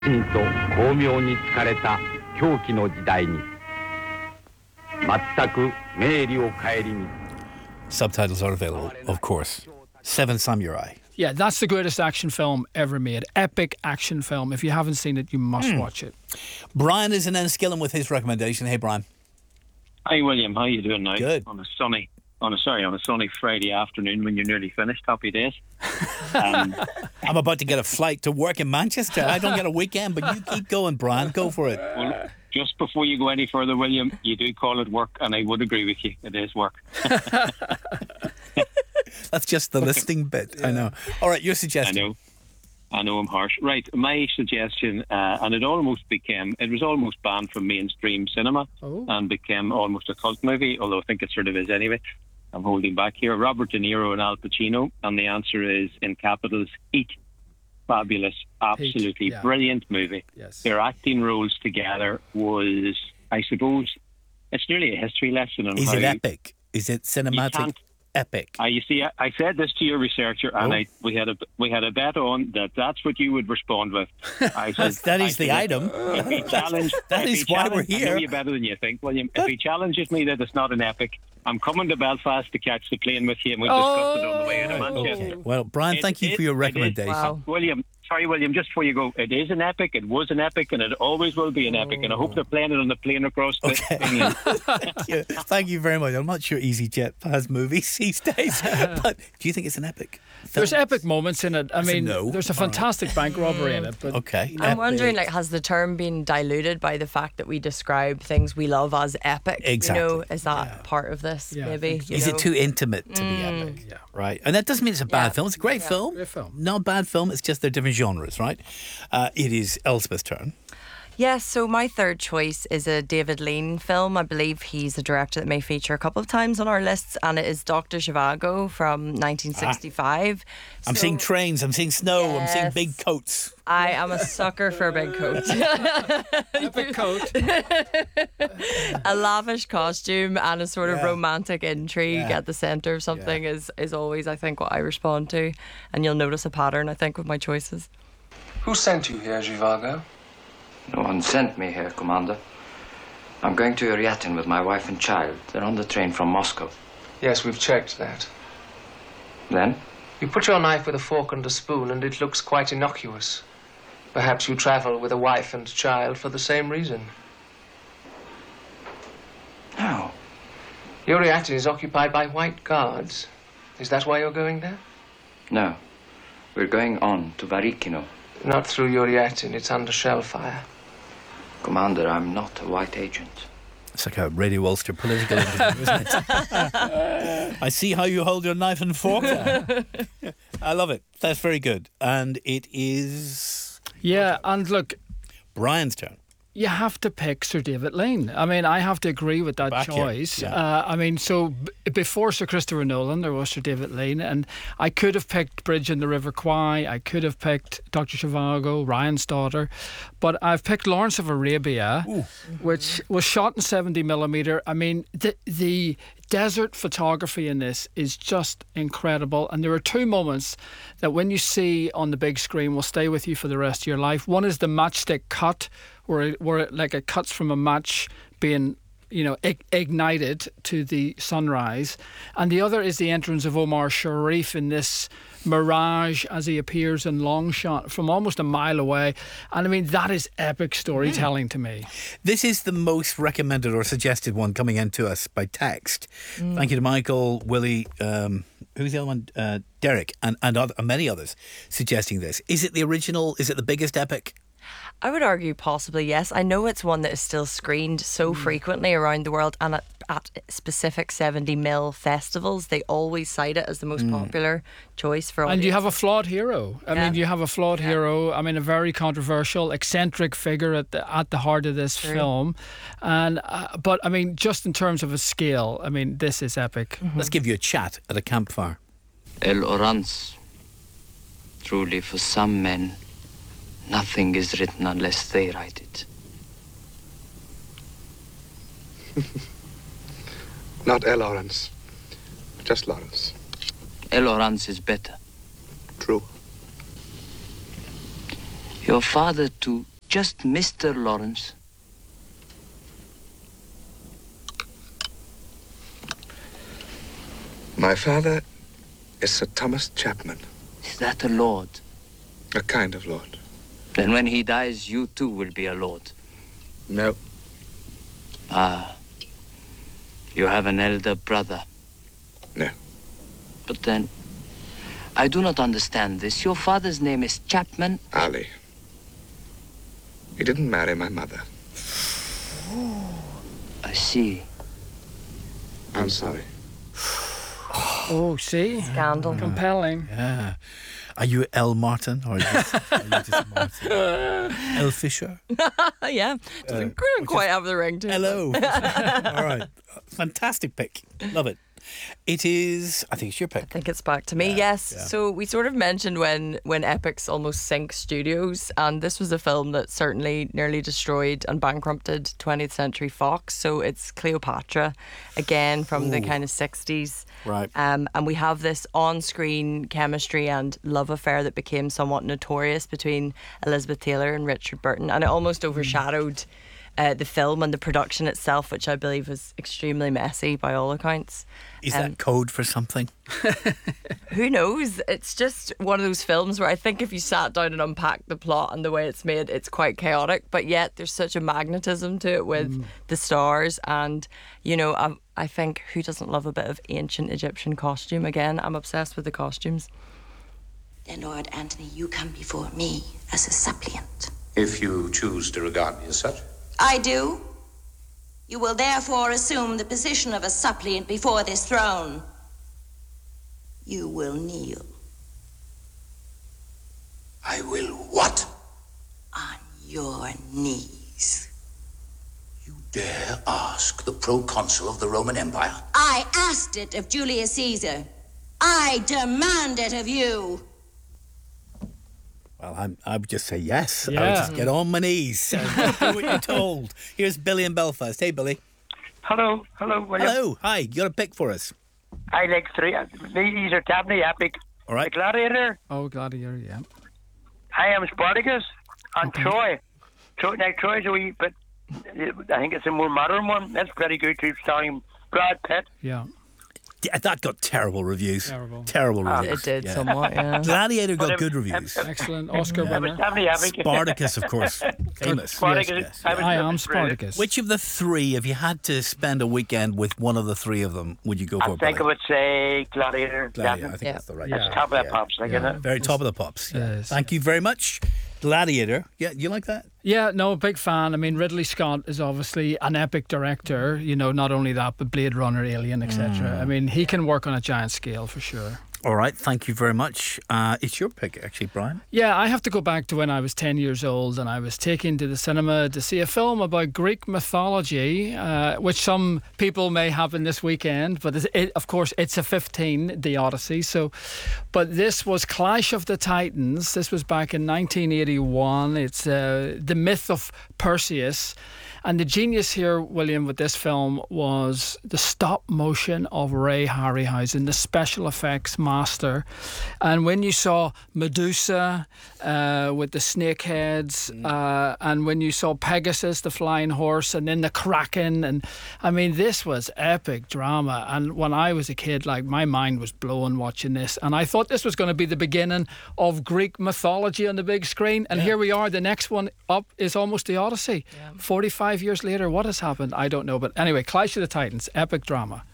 と巧妙に疲れた狂気の時代に全く明理を顧み Subtitles are available, of course. Seven Samurai. Yeah, that's the greatest action film ever made. Epic action film. If you haven't seen it, you must watch it. Brian is in Enniskillen with his recommendation. Hey, Brian. Hi, William. How you doing now? Good. On a sunny Friday afternoon when you're nearly finished. Happy days. I'm about to get a flight to work in Manchester. I don't get a weekend, but you keep going, Brian. Go for it. Well, just before you go any further, William, you do call it work, and I would agree with you. It is work. That's just the listening bit. Yeah. I know. All right, your suggestion. I know I'm harsh. Right, my suggestion, and it was almost banned from mainstream cinema and became almost a cult movie, although I think it sort of is anyway. I'm holding back here. Robert De Niro and Al Pacino, and the answer is, in capitals, Heat. Fabulous, absolutely brilliant movie. Yes. Their acting roles together was, I suppose, it's nearly a history lesson on Is it epic? Is it cinematic? Epic. You see, I said this to your researcher, and we had a bet on that's what you would respond with. I said, that is the item. If he challenged, that is why we're here. I know you better than you think, William. If he challenges me that it's not an epic, I'm coming to Belfast to catch the plane with you, and we'll discuss it on the way out of Manchester. Okay. Well, Brian, thank you for your recommendation. Wow. William, just before you go, it is an epic, it was an epic, and it always will be an epic, and I hope they're playing it on the plane across England. Thank you. Thank you very much. I'm not sure EasyJet has movies these days, but do you think it's an epic film? There's epic moments in it. I mean, there's a fantastic bank robbery in it. But okay. I'm wondering, has the term been diluted by the fact that we describe things we love as epic? Exactly. Is that part of this, maybe? Is it too intimate to be epic? Yeah. Right. And that doesn't mean it's a bad film. It's a great film. Great film. Not a bad film. It's just they're different genres, right? It is Elspeth's turn. Yes, so my third choice is a David Lean film. I believe he's a director that may feature a couple of times on our lists, and it is Dr. Zhivago from 1965. I'm seeing trains, I'm seeing snow, I'm seeing big coats. I am a sucker for a big coat. A big coat. A lavish costume and a sort of romantic intrigue at the centre of something is always, I think, what I respond to. And you'll notice a pattern, I think, with my choices. Who sent you here, Zhivago? No one sent me here, Commander. I'm going to Uryatin with my wife and child. They're on the train from Moscow. Yes, we've checked that. Then? You put your knife with a fork and a spoon, and it looks quite innocuous. Perhaps you travel with a wife and child for the same reason. No. Uryatin is occupied by white guards. Is that why you're going there? No. We're going on to Varikino. Not through Uryatin, it's under shell fire. Commander, I'm not a white agent. It's like a Radio Ulster political interview, isn't it? I see how you hold your knife and fork. I love it. That's very good. And it is... Yeah, and look... Brian's turn. You have to pick Sir David Lean. I mean, I have to agree with that choice. I mean, so before Sir Christopher Nolan, there was Sir David Lean, and I could have picked Bridge in the River Kwai. I could have picked Dr. Zhivago, Ryan's Daughter, but I've picked Lawrence of Arabia, which was shot in 70mm. I mean, the desert photography in this is just incredible, and there are two moments that when you see on the big screen will stay with you for the rest of your life. One is the matchstick cut, where it cuts from a match being ignited to the sunrise, and the other is the entrance of Omar Sharif in this mirage as he appears in long shot from almost a mile away. And I mean, that is epic storytelling to me. This is the most recommended or suggested one coming into us by text. Thank you to Michael, Willie, who's the other one? Derek, and many others suggesting this. Is it the original? Is it the biggest epic? I would argue possibly yes. I know it's one that is still screened so frequently around the world, and at specific 70mm festivals they always cite it as the most popular choice for audience. And you have a flawed hero. I mean, you have a flawed hero. I mean, a very controversial, eccentric figure at the heart of this film. And but I mean, just in terms of a scale, I mean, this is epic. Let's give you a chat at a campfire. El Orans. Truly, for some men, nothing is written unless they write it. Not El Lawrence, just Lawrence. El Orans is better. True. Your father, too, just Mr. Lawrence. My father is Sir Thomas Chapman, Is that a lord? a kind of lord. Then when he dies, you too will be a lord. No, Ah. You have an elder brother. no. But then, I do not understand this. Your father's name is Chapman. Ali. He didn't marry my mother. I see. I'm sorry. Oh, see? Scandal. Compelling. Yeah. Are you L. Martin or are you just Martin? L. Fisher? Yeah. Doesn't quite have the ring to it. Hello. All right. Fantastic pick. Love it. It is, I think it's your pick. I think it's back to me. Yes. So we sort of mentioned when Epix almost sank studios, and this was a film that certainly nearly destroyed and bankrupted 20th Century Fox. So it's Cleopatra, again from the kind of 60s. Right. And we have this on-screen chemistry and love affair that became somewhat notorious between Elizabeth Taylor and Richard Burton, and it almost overshadowed the film and the production itself, which I believe was extremely messy by all accounts. Is that code for something? Who knows? It's just one of those films where I think if you sat down and unpacked the plot and the way it's made, it's quite chaotic, but yet there's such a magnetism to it with the stars. And, you know, I think who doesn't love a bit of ancient Egyptian costume? Again, I'm obsessed with the costumes. Then, Lord Antony, you come before me as a suppliant. If you choose to regard me as such. I do. You will therefore assume the position of a suppliant before this throne. You will kneel. I will what? On your knees. You dare ask the proconsul of the Roman Empire? I asked it of Julius Caesar. I demand it of you. Well, I would just say yes. I would Yeah. just get on my knees and do what you're told. Here's Billy in Belfast. Hey, Billy. Hello, William. Hello. Hi. You got a pick for us? I like three. These are Tabney Epic. All right. The Gladiator. Oh, Gladiator, yeah. I am Spartacus. And Troy. Troy's a wee bit. I think it's a more modern one. That's pretty good too, starring Brad Pitt. Yeah. Yeah, that got terrible reviews. Terrible. Reviews. It did Yeah. somewhat, yeah. Gladiator got good reviews. Excellent. Oscar It was winner. Tabney Epic. Spartacus, of course. Famous. Spartacus. Yes. I am Spartacus. Which of the three, if you had to spend a weekend with one of the three of them, would you go for? I think I Billy? would say Gladiator. Gladiator. I think Yeah. that's the right. Yeah. It's top of the pops, like, isn't it? Very top of the pops. Yeah. Yes. Thank you very much. Gladiator. Yeah, you like that? Yeah, no, big fan. I mean, Ridley Scott is obviously an epic director. You know, not only that, but Blade Runner, Alien, etc. I mean, he can work on a giant scale for sure. All right. Thank you very much. It's your pick, actually, Brian. Yeah, I have to go back to when I was 10 years old and I was taken to the cinema to see a film about Greek mythology, which some people may have in this weekend, but of course it's a 15, The Odyssey. But this was Clash of the Titans. This was back in 1981. It's the myth of Perseus. And the genius here, William, with this film was the stop motion of Ray Harryhausen, the special effects master. And when you saw Medusa with the snake heads, and when you saw Pegasus, the flying horse, and then the Kraken, and I mean, this was epic drama. And when I was a kid, like, my mind was blown watching this. And I thought this was going to be the beginning of Greek mythology on the big screen. And here we are. The next one up is almost the Odyssey. 45 years later, what has happened? I don't know. But anyway, Clash of the Titans, epic drama.